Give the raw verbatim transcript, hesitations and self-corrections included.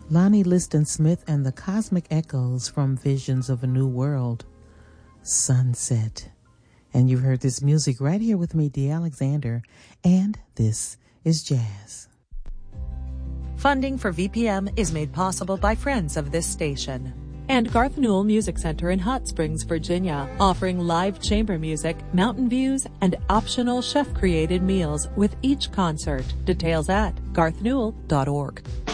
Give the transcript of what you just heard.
Lonnie Liston Smith and the Cosmic Echoes from Visions of a New World, Sunset. And you've heard this music right here with me, Dee Alexander, and this is Jazz. Funding for V P M is made possible by friends of this station. And Garth Newell Music Center in Hot Springs, Virginia, offering live chamber music, mountain views, and optional chef-created meals with each concert. Details at garth newell dot org.